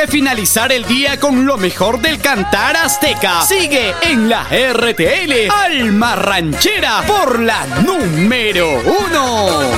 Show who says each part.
Speaker 1: de finalizar el día con lo mejor del cantar azteca. Sigue en la RTL Alma Ranchera por la número 1.